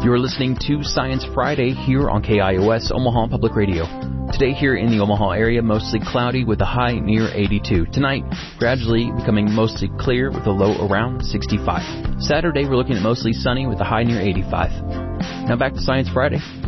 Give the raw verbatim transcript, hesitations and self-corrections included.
You're listening to Science Friday here on K I O S Omaha Public Radio. Today here in the Omaha area, mostly cloudy with a high near eighty-two. Tonight, gradually becoming mostly clear with a low around sixty-five. Saturday, we're looking at mostly sunny with a high near eighty-five. Now back to Science Friday.